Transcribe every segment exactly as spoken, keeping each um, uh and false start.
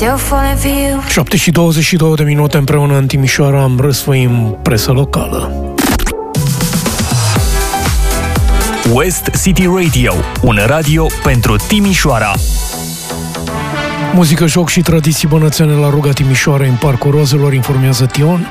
still falling for you. șapte și douăzeci și două de minute împreună în Timișoara, am răsfăim presă locală. West City Radio, un radio pentru Timișoara. Muzică, joc și tradiții bănățene la Ruga Timișoara, în Parcul Rozelor, informează Tion.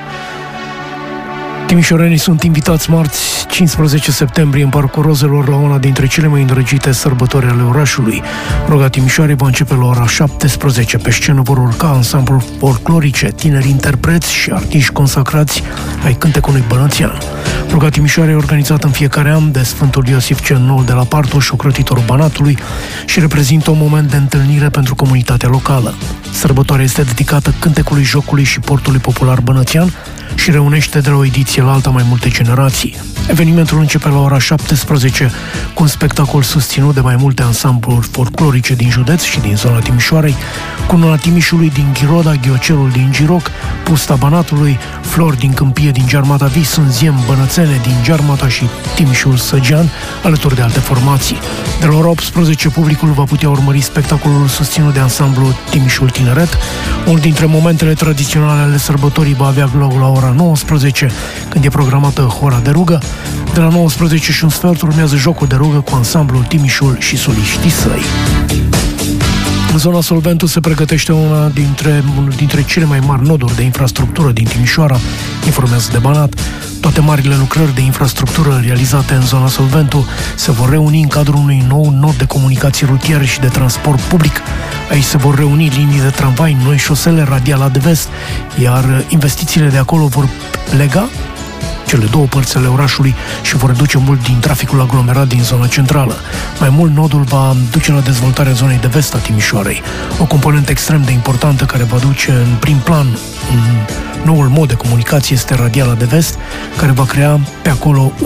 Timișorenii sunt invitați marți, cincisprezece septembrie, în Parcul Rozelor, la una dintre cele mai îndrăgite sărbători ale orașului. Ruga Timișoarei va începe la ora șaptesprezece. Pe scenă vor urca ansambluri folclorice, tineri interpreți și artiști consacrați ai cântecului bănățean. Ruga Timișoarei e organizată în fiecare an de Sfântul Iosif cel Nou de la Partoș, ocrotitorul Banatului, și reprezintă un moment de întâlnire pentru comunitatea locală. Sărbătoarea este dedicată cântecului, jocului și portului popular bănățean și reunește de la o ediție la alta mai multe generații. Evenimentul începe la ora șaptesprezece cu un spectacol susținut de mai multe ansambluri folclorice din județ și din zona Timișoarei, Cununa Timișului din Ghiroda, Ghiocelul din Giroc, Pusta Banatului, Flori din Câmpie din Giarmata Vis, Sânziem Bănățene din Giarmata și Timișul Săgean, alături de alte formații. De la ora optsprezece, publicul va putea urmări spectacolul susținut de ansamblu Timișul Tineret. Unul dintre momentele tradiționale ale sărbătorii va avea loc la ora nouăsprezece, când e programată Hora de Rugă. De la nouăsprezece și un sfert urmează jocul de rugă cu ansamblul Timișul și soliștii săi. În zona Solventul se pregătește una dintre, unul dintre cele mai mari noduri de infrastructură din Timișoara, informează de Banat. Toate marile lucrări de infrastructură realizate în zona Solventul se vor reuni în cadrul unui nou nod de comunicații rutiere și de transport public. Aici se vor reuni linii de tramvai, noi șosele, radiala de vest, iar investițiile de acolo vor lega cele două părți ale orașului și vor reduce mult din traficul aglomerat din zona centrală. Mai mult, nodul va duce la dezvoltarea zonei de vest a Timișoarei, o componentă extrem de importantă care va duce în prim plan un noul mod de comunicație este radiala de vest, care va crea pe acolo